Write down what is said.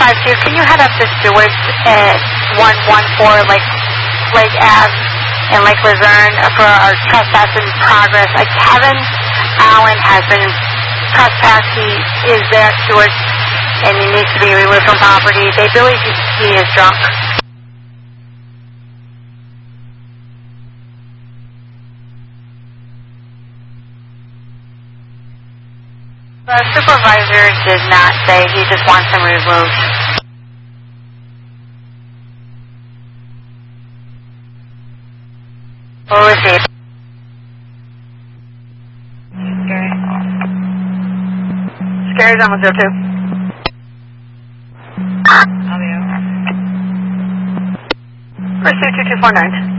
252, can you head up to Stewart's at 114 Lake Ave in Lake Luzerne for our trespass in progress? Kevin Allen has been trespassed. He is there at Stewart's and he needs to be removed from property. They believe he is drunk. The supervisor did not say, he just wants him removed. We'll receive. Scary's on 102. I'll be over. Pursuit 2249.